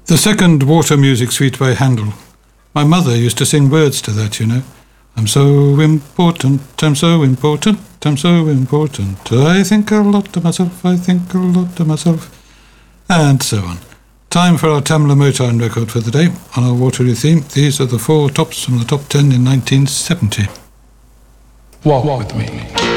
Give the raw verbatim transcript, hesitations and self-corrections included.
The second Water Music Suite by Handel. My mother used to sing words to that, you know. I'm so important, I'm so important, I'm so important. I think a lot to myself, I think a lot to myself. And so on. Time for our Tamla Motown record for the day. On our Waterloo theme, these are the four tops from the top ten in nineteen seventy. Walk with me.